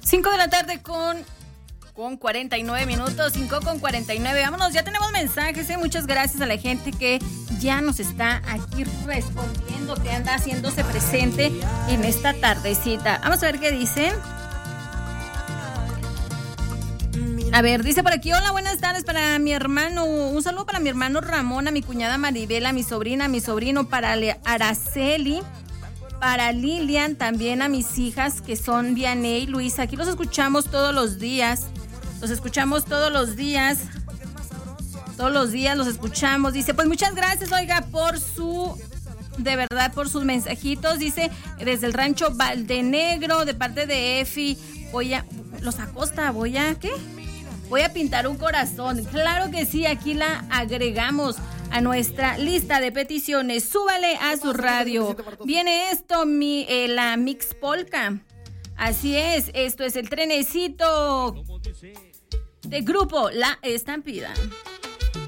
5 de la tarde con 49 minutos, 5:49. Vámonos, ya tenemos mensajes, muchas gracias a la gente que ya nos está aquí respondiendo, que anda haciéndose presente en esta tardecita. Vamos a ver qué dicen. A ver, dice por aquí: hola, buenas tardes para mi hermano, un saludo para mi hermano Ramón, a mi cuñada Maribel, a mi sobrina, a mi sobrino, para Araceli, para Lilian, también a mis hijas que son Vianey y Luisa. Aquí los escuchamos todos los días. Los escuchamos todos los días. Todos los días los escuchamos. Dice, pues muchas gracias, oiga, de verdad, por sus mensajitos. Dice, desde el rancho Valdenegro, de parte de Efi, voy a pintar un corazón. Claro que sí, aquí la agregamos a nuestra lista de peticiones. Súbale a su radio. Viene esto, la Mix Polka. Así es, esto es el trenecito de grupo La Estampida.